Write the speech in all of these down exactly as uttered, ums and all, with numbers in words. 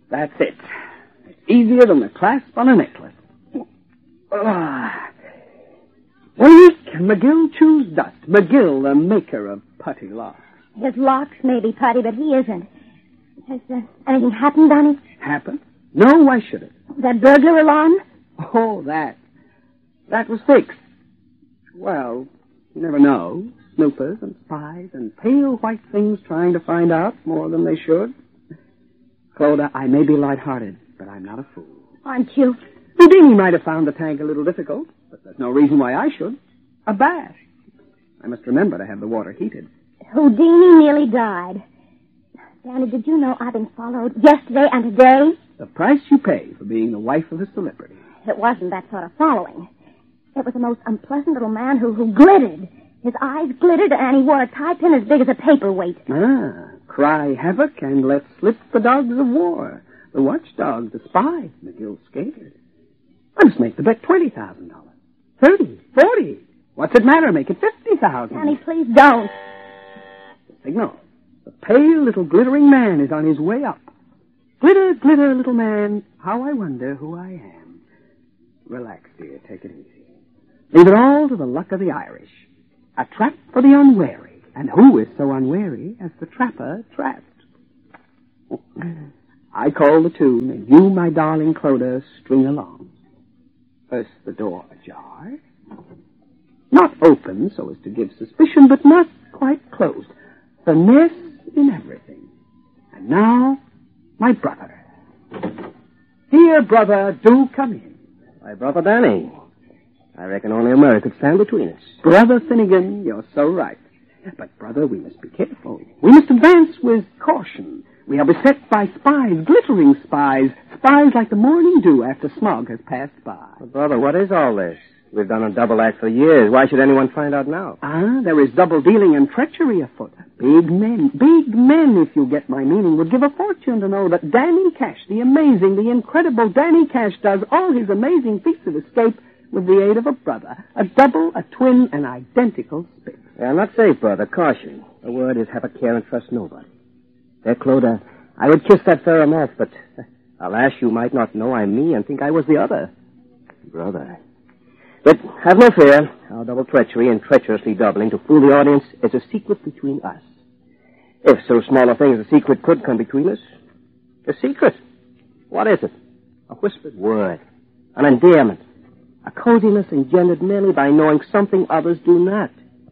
That's it. It's easier than the clasp on a necklace. Ah. Weak, McGill chews dust. McGill, the maker of putty locks. His locks may be putty, but he isn't. Has uh, anything happened, Donnie? Happened? No, why should it? That burglar alarm? Oh, that. That was fixed. Well, you never know. Snoopers and spies and pale white things trying to find out more than they should. Clodagh, I may be light-hearted, but I'm not a fool. Aren't you? Houdini might have found the tank a little difficult, but there's no reason why I should. A bath. I must remember to have the water heated. Houdini nearly died. Danny, did you know I've been followed yesterday and today? The price you pay for being the wife of a celebrity. It wasn't that sort of following. It was the most unpleasant little man who, who glittered. His eyes glittered, and he wore a tie pin as big as a paperweight. Ah, cry havoc and let slip the dogs of war. The watchdog, the spy. McGill's scared. Let's make the bet twenty thousand dollars. Thirty, forty. What's it matter? Make it fifty thousand. Danny, please don't. The signal. The pale little glittering man is on his way up. Glitter, glitter, little man. How I wonder who I am. Relax, dear. Take it easy. Leave it all to the luck of the Irish. A trap for the unwary. And who is so unwary as the trapper trapped? I call the tune, and you, my darling Clodagh, string along. First the door ajar. Not open so as to give suspicion, but not quite closed. Finesse in everything. And now, my brother. Here, brother, do come in. My brother Danny. I reckon only a mirror could stand between us. Brother Finnegan, you're so right. But, brother, we must be careful. We must advance with caution. We are beset by spies, glittering spies, spies like the morning dew after smog has passed by. But, brother, what is all this? We've done a double act for years. Why should anyone find out now? Ah, there is double dealing and treachery afoot. Big men, big men, if you get my meaning, would give a fortune to know that Danny Cash, the amazing, the incredible Danny Cash, does all his amazing feats of escape with the aid of a brother, a double, a twin, an identical spit. Yeah, I'm not safe, brother. Caution. The word is have a care and trust nobody. There, Clodagh, I would kiss that fair off, but alas, you might not know I'm me and think I was the other. Brother. But have no fear. Our double treachery and treacherously doubling to fool the audience is a secret between us. If so small a thing as a secret could come between us, a secret. What is it? A whispered word. An endearment. A coziness engendered merely by knowing something others do not.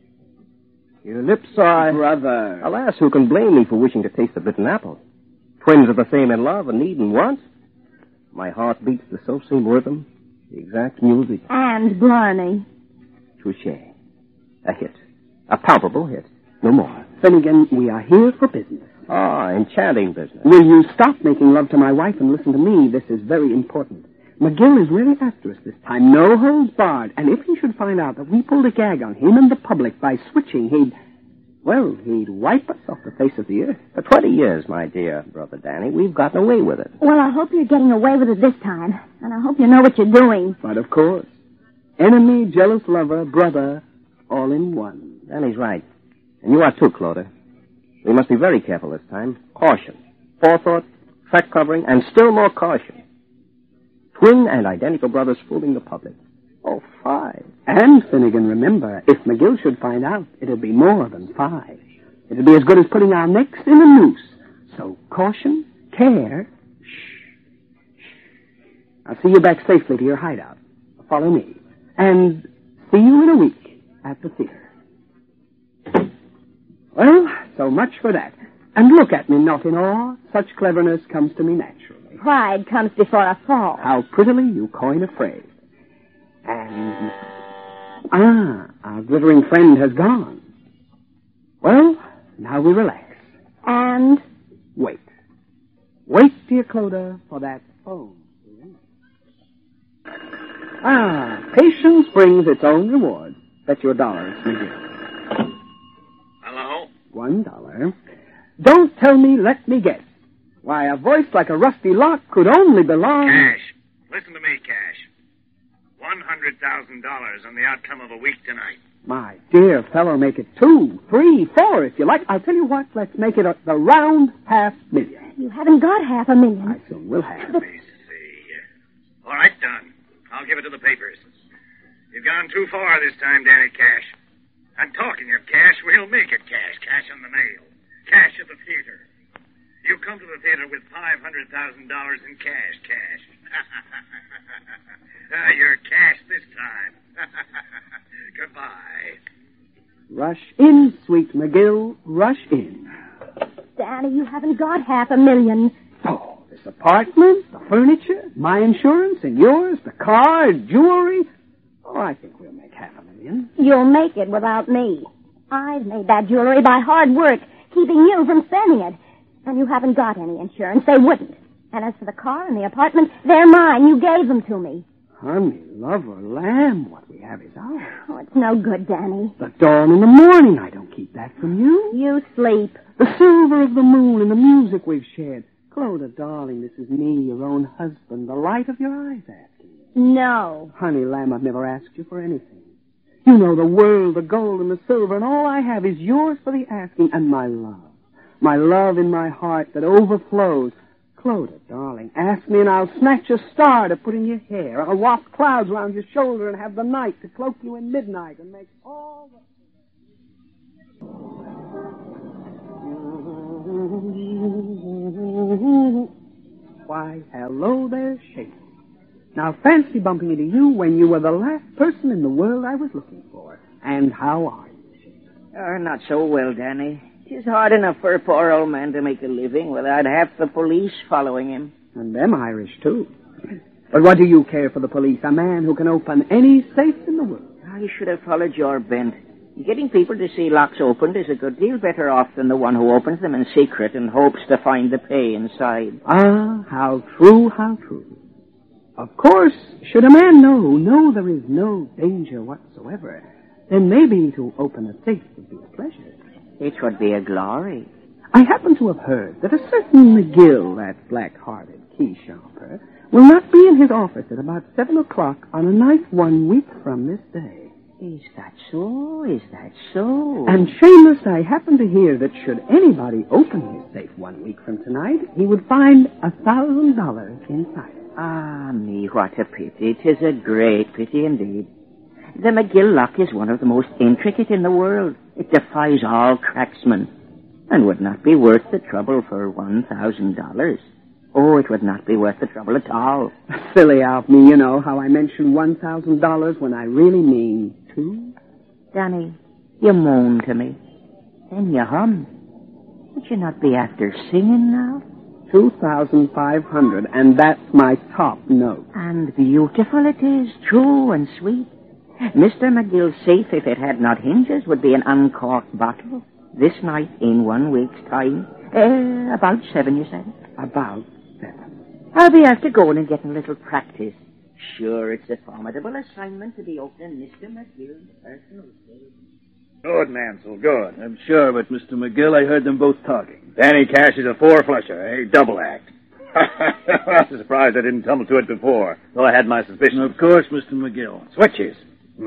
Your lips are... Brother. Alas, who can blame me for wishing to taste the bitten apple? Twins are the same in love and need and want. My heart beats the self-same rhythm, the exact music. And Blarney. Touché. A hit. A palpable hit. No more. Finnegan, we are here for business. Ah, enchanting business. Will you stop making love to my wife and listen to me? This is very important. McGill is really after us this time. No holds barred. And if he should find out that we pulled a gag on him and the public by switching, he'd... Well, he'd wipe us off the face of the earth. For twenty years, my dear brother Danny, we've gotten away with it. Well, I hope you're getting away with it this time. And I hope you know what you're doing. But of course. Enemy, jealous lover, brother, all in one. Danny's right. And you are too, Clodagh. We must be very careful this time. Caution. Forethought, track covering, and still more caution. Twin and identical brothers fooling the public. Oh, five. And, Finnegan, remember, if McGill should find out, it'll be more than five. It'll be as good as putting our necks in a noose. So, caution, care, shh, shh. I'll see you back safely to your hideout. Follow me. And see you in a week at the theater. Well, so much for that. And look at me, not in awe. Such cleverness comes to me naturally. Pride comes before a fall. How prettily you coin a phrase. And, ah, our glittering friend has gone. Well, now we relax. And? Wait. Wait, dear Clodagh, for that phone. Ah, patience brings its own reward. Bet your dollars, McGill. Hello? One dollar. Don't tell me, let me guess. Why, a voice like a rusty lock could only belong... Cash. Listen to me, Cash. One hundred thousand dollars on the outcome of a week tonight. My dear fellow, make it two, three, four, if you like. I'll tell you what, let's make it a, the round half million. You haven't got half a million. I soon everything we'll have. Let me see. All right, done. I'll give it to the papers. You've gone too far this time, Danny Cash. And talking of cash, we'll make it cash. Cash on the nail. Cash at the theater. You come to the theater with five hundred thousand dollars in cash, cash. uh, you're cash this time. Goodbye. Rush in, sweet McGill, rush in. Danny, you haven't got half a million. Oh, this apartment, the furniture, my insurance and yours, the car, jewelry. Oh, I think we'll make half a million. You'll make it without me. I've made that jewelry by hard work, keeping you from spending it. And you haven't got any insurance. They wouldn't. And as for the car and the apartment, they're mine. You gave them to me. Honey, lover, lamb, what we have is ours. Oh, it's no good, Danny. The dawn in the morning, I don't keep that from you. You sleep. The silver of the moon and the music we've shared. Clodagh, darling, this is me, your own husband, the light of your eyes asking you. No. Honey, lamb, I've never asked you for anything. You know the world, the gold and the silver, and all I have is yours for the asking, and my love. My love in my heart that overflows. Clodagh, darling, ask me and I'll snatch a star to put in your hair. I'll waft clouds round your shoulder and have the night to cloak you in midnight and make all the... Why, hello there, Shady. Now fancy bumping into you when you were the last person in the world I was looking for. And how are you, Shady? Oh, not so well, Danny. It's hard enough for a poor old man to make a living without half the police following him. And them Irish, too. But what do you care for the police? A man who can open any safe in the world. Oh, you should have followed your bent. Getting people to see locks opened is a good deal better off than the one who opens them in secret and hopes to find the pay inside. Ah, how true, how true. Of course, should a man know, know there is no danger whatsoever, then maybe to open a safe would be a pleasure. It would be a glory. I happen to have heard that a certain McGill, that black-hearted key sharper, will not be in his office at about seven o'clock on a night one week from this day. Is that so? Is that so? And shameless, I happen to hear that should anybody open his safe one week from tonight, he would find a thousand dollars inside. Ah, me, what a pity. It is a great pity indeed. The McGill lock is one of the most intricate in the world. It defies all cracksmen, and would not be worth the trouble for one thousand dollars. Oh, it would not be worth the trouble at all. Silly of me, you know, how I mention one thousand dollars when I really mean two. Danny, you moan to me. Then you hum. Would you not be after singing now? Two thousand five hundred, and that's my top note. And beautiful it is, true and sweet. Mister McGill's safe, if it had not hinges, would be an uncorked bottle. This night, in one week's time. Uh, about seven, you said? About seven. I'll be after going and getting a little practice. Sure, it's a formidable assignment to be opening Mister McGill's personal safe. Good, Mansell, good. I'm sure, but Mister McGill, I heard them both talking. Danny Cash is a four-flusher, a double act. I'm surprised I didn't tumble to it before, though I had my suspicions. Of course, Mister McGill. Switches.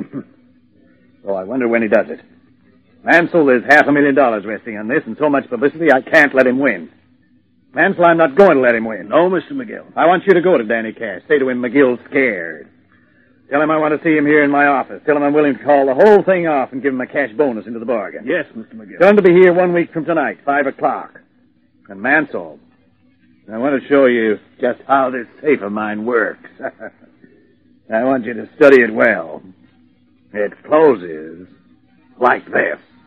Oh, I wonder when he does it. Mansell, there's half a million dollars resting on this, and so much publicity, I can't let him win. Mansell, I'm not going to let him win. No, Mister McGill. I want you to go to Danny Cash. Say to him, McGill's scared. Tell him I want to see him here in my office. Tell him I'm willing to call the whole thing off and give him a cash bonus into the bargain. Yes, Mister McGill. Going to be here one week from tonight, five o'clock. And Mansell, I want to show you just how this safe of mine works. I want you to study it well. It closes like this.